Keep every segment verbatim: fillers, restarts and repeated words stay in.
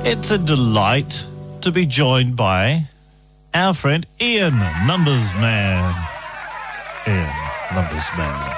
It's a delight to be joined by our friend Ian, Numbers Man. Ian, Numbers Man.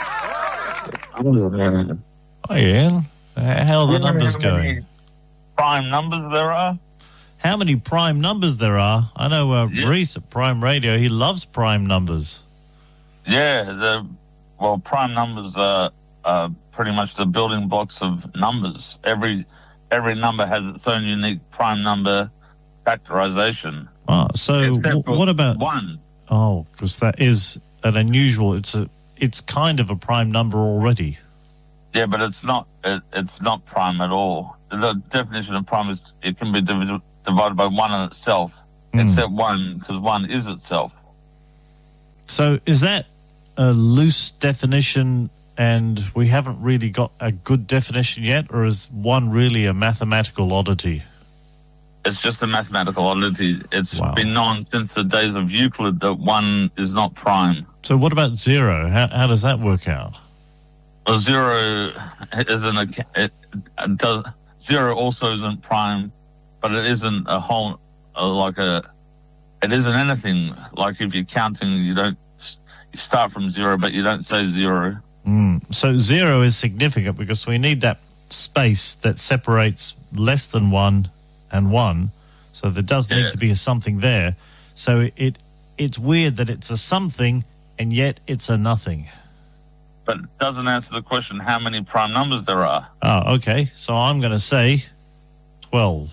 Hi, Ian. How are the numbers going? Prime numbers there are? How many prime numbers there are? I know uh, Yeah. Reese at Prime Radio, he loves prime numbers. Yeah, the well, prime numbers are, are pretty much the building blocks of numbers. Every every number has its own unique prime number factorization. Oh, so Except w- for what about... one? Oh, because that is an unusual... It's a. It's kind of a prime number already. Yeah, but it's not. It, it's not prime at all. The definition of prime is it can be div- divided by one in itself, Mm. except one because one is itself. So is that a loose definition and we haven't really got a good definition yet, or is one really a mathematical oddity? It's just a mathematical oddity. It's Wow. been known since the days of Euclid that one is not prime. So what about zero? How, how does that work out? Well, zero isn't a it, it does zero also isn't prime, but it isn't a whole uh, like a it isn't anything. Like if you're counting, you don't you start from zero, but you don't say zero. Mm. So zero is significant because we need that space that separates less than one and one. So there does need Yeah. to be a something there. So it, it it's weird that it's a something and yet it's a nothing. But it doesn't answer the question how many prime numbers there are. Oh, okay. So I'm going to say twelve.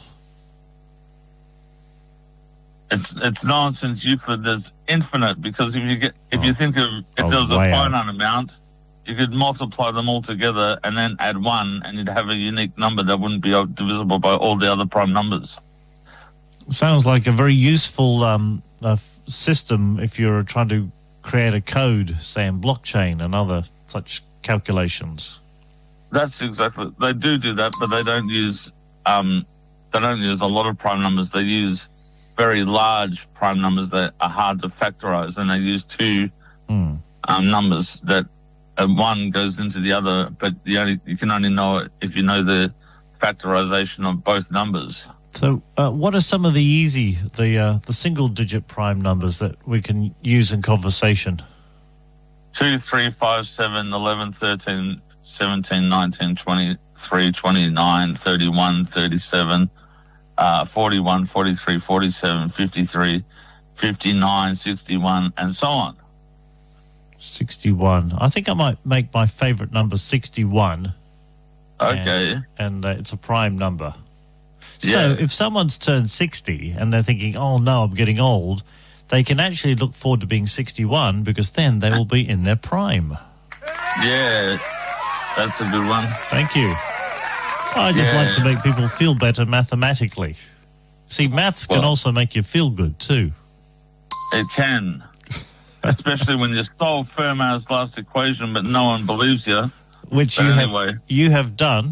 It's it's known since Euclid there's infinite because if you get if you think of if Oh, there was a way out. finite amount, you could multiply them all together and then add one, and you'd have a unique number that wouldn't be divisible by all the other prime numbers. Sounds like a very useful um, uh, f- system if you're trying to create a code, say in blockchain and other such calculations. That's exactly they do do that, but they don't use um they don't use a lot of prime numbers. They use very large prime numbers that are hard to factorize, and they use two Hmm. um, numbers that uh, one goes into the other, but you only you can only know it if you know the factorization of both numbers. So uh, what are some of the easy, the uh, the single-digit prime numbers that we can use in conversation? Two, three, five, seven, eleven, thirteen, seventeen, nineteen, twenty-three, twenty-nine, thirty-one, thirty-seven, uh, forty-one, forty-three, forty-seven, fifty-three, fifty-nine, sixty-one, and so on. sixty-one. I think I might make my favorite number sixty-one. Okay. And, and uh, it's a prime number. So Yeah. if someone's turned sixty and they're thinking, oh, no, I'm getting old, they can actually look forward to being sixty-one because then they will be in their prime. Yeah, that's a good one. Thank you. I just Yeah. like to make people feel better mathematically. See, maths can Well- also make you feel good too. It can. Especially when you solve Fermat's last equation, but no one believes you. Which But you anyway. have you have done.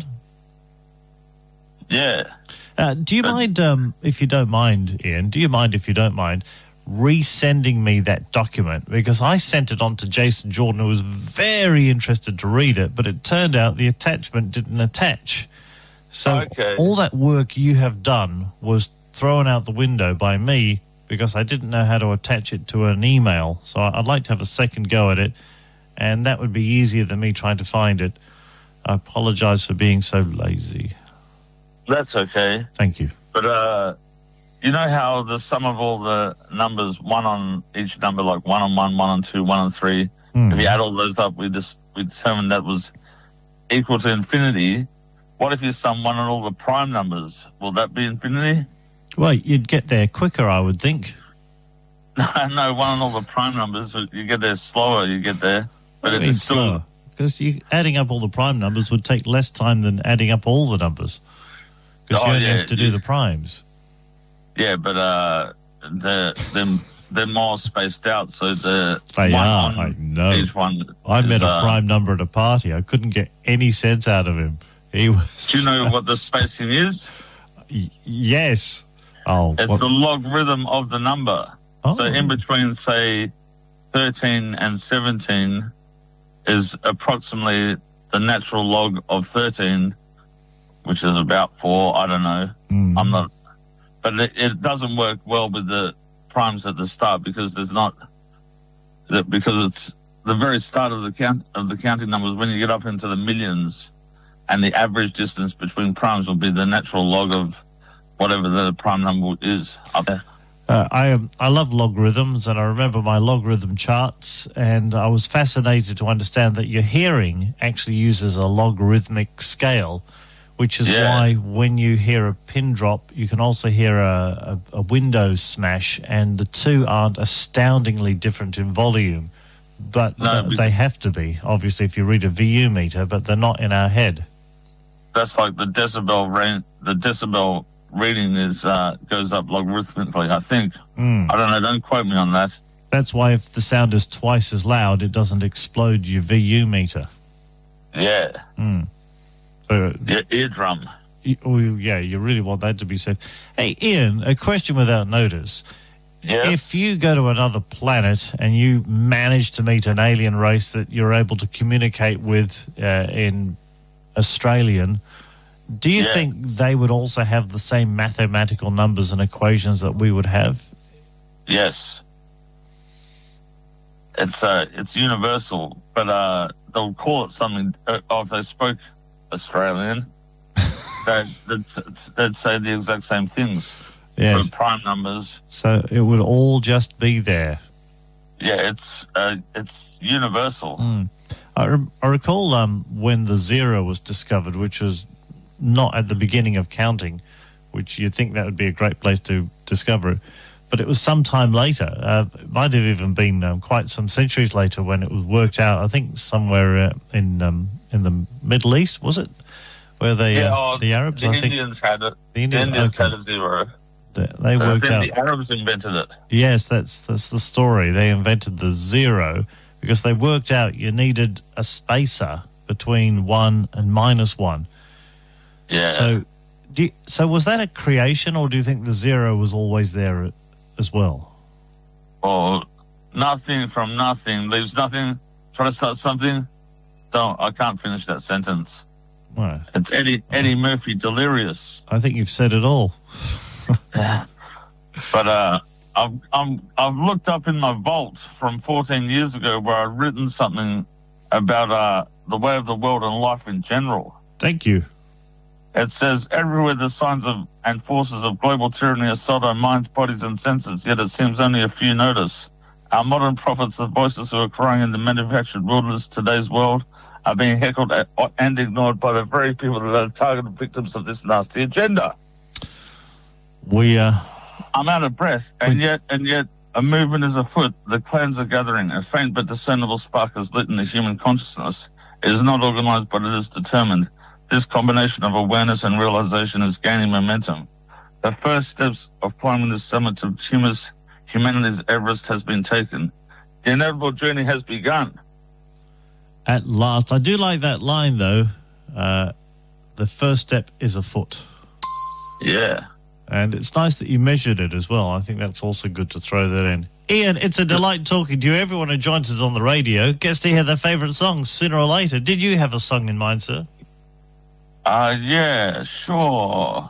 Yeah. Uh, do you But- mind, um, if you don't mind, Ian, do you mind if you don't mind, resending me that document? Because I sent it on to Jason Jordan, who was very interested to read it, but it turned out the attachment didn't attach. So Okay. all that work you have done was thrown out the window by me because I didn't know how to attach it to an email. So I'd like to have a second go at it, and that would be easier than me trying to find it. I apologize for being so lazy. That's okay. Thank you. But uh, you know how the sum of all the numbers, one on each number, like one on one, one on two, one on three, Hmm. if you add all those up, we just we determined that was equal to infinity. What if you sum one on all the prime numbers? Will that be infinity? Well, you'd get there quicker, I would think. No, no, one on all the prime numbers. You get there slower. You get there, but What do you it mean is still slower? Because you adding up all the prime numbers would take less time than adding up all the numbers. Because Oh, you only yeah, have to do yeah. the primes. yeah, but uh, they're they're, they're more spaced out. So the They one are, on I know. each one. I is, met a uh, prime number at a party. I couldn't get any sense out of him. He was. Do you know what the spacing is? Y- yes. Oh. It's what- the logarithm of the number. oh. So in between, say, thirteen and seventeen is approximately the natural log of thirteen, which is about four. I don't know. Mm. I'm not, but it, it doesn't work well with the primes at the start because there's not that because it's the very start of the count of the counting numbers. When you get up into the millions, and the average distance between primes will be the natural log of whatever the prime number is up there. Uh, I um, I love logarithms, and I remember my logarithm charts, and I was fascinated to understand that your hearing actually uses a logarithmic scale, which is Yeah. why when you hear a pin drop, you can also hear a, a, a window smash, and the two aren't astoundingly different in volume, but No, th- we- they have to be, obviously, if you read a V U meter, but they're not in our head. That's like the decibel range. The decibel reading is uh, goes up logarithmically. I think. Mm. I don't know. Don't quote me on that. That's why if the sound is twice as loud, it doesn't explode your V U meter. Yeah. Mm. So, Yeah. Eardrum. y- oh, yeah, you really want that to be safe. Hey, Ian, a question without notice. Yeah. If you go to another planet and you manage to meet an alien race that you're able to communicate with uh, in Australian, do you Yeah. think they would also have the same mathematical numbers and equations that we would have? Yes. It's uh, it's universal, but uh, they'll call it something. Uh, oh, if they spoke Australian, they'd, they'd, they'd say the exact same things. Yes. For prime numbers. So it would all just be there. Yeah, it's uh, it's universal. Mm. I, re- I recall um, when the zero was discovered, which was not at the beginning of counting, which you'd think that would be a great place to discover it, but it was some time later. Uh, it might have even been um, quite some centuries later when it was worked out. I think somewhere uh, in um, in the Middle East, was it? Where they Yeah, uh, oh, the Arabs, The I think Indians had it. the The Indians, Indians okay. had a zero. they, they And I worked think out. the Arabs invented it. Yes, that's that's the story. They invented the zero because they worked out you needed a spacer between one and minus one. Yeah. So, do you, so was that a creation, or do you think the zero was always there as well? Or nothing from nothing leaves nothing. Try to start something. Don't. I can't finish that sentence. Right. It's Eddie Eddie Murphy delirious. I think you've said it all. But uh, I've I'm, I've looked up in my vault from fourteen years ago where I'd written something about uh, the way of the world and life in general. Thank you. It says, everywhere the signs of and forces of global tyranny assault our minds, bodies, and senses, yet it seems only a few notice. Our modern prophets, the voices who are crying in the manufactured wilderness of today's world, are being heckled at, and ignored by the very people that are targeted victims of this nasty agenda. We uh, I'm out of breath, and yet, and yet, a movement is afoot. The clans are gathering. A faint but discernible spark is lit in the human consciousness. It is not organized, but it is determined. This combination of awareness and realization is gaining momentum. The first steps of climbing the summit of humus, humanity's Everest has been taken. The inevitable journey has begun. at last. I do like that line though. Uh, the first step is afoot. Yeah. And it's nice that you measured it as well. I think that's also good to throw that in. Ian, it's a delight talking to you. Everyone who joins us on the radio gets to hear their favourite songs sooner or later. Did you have a song in mind, sir? Uh, yeah, sure.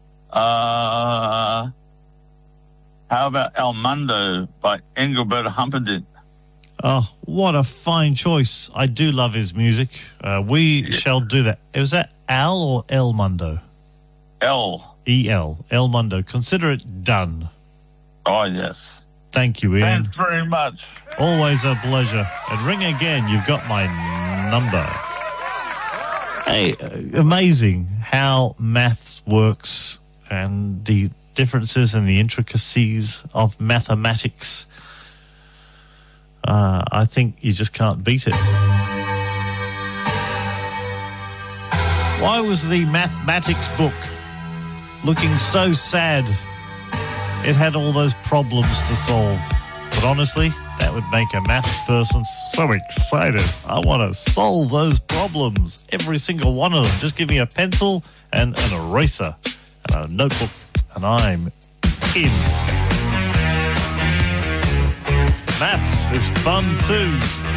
Uh, how about El Mundo by Engelbert Humperdinck? Oh, what a fine choice. I do love his music. Uh, we Yeah. shall do that. Was that Al or El Mundo? El. E L. El Mundo. Consider it done. Oh, yes. Thank you, Ian. Thanks very much. Always a pleasure. And ring again. You've got my number. Hey, uh, amazing how maths works and the differences and the intricacies of mathematics. Uh, I think you just can't beat it. Why was the mathematics book looking so sad? It had all those problems to solve. But honestly, that would make a maths person so excited. I want to solve those problems, every single one of them. Just give me a pencil and an eraser and a notebook, and I'm in. Maths is fun too.